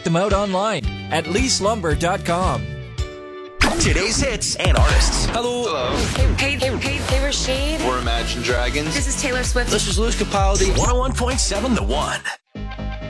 them out online at leaselumber.com. Today's hits and artists. Hello. Hey, Rashid. We're Imagine Dragons. This is Taylor Swift. This is Lewis Capaldi. 101.7 The One.